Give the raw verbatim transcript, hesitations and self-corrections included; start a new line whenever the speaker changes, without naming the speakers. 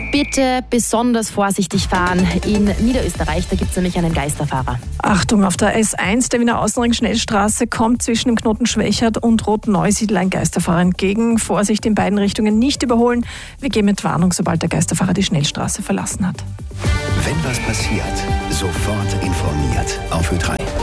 Bitte besonders vorsichtig fahren. In Niederösterreich, da gibt es nämlich einen Geisterfahrer.
Achtung, auf der S eins der Wiener Außenring-Schnellstraße kommt zwischen dem Knoten Schwächert und Rot-Neusiedl ein Geisterfahrer entgegen. Vorsicht, in beiden Richtungen nicht überholen. Wir gehen mit Warnung, sobald der Geisterfahrer die Schnellstraße verlassen hat.
Wenn was passiert, sofort informiert. Auf Ö drei.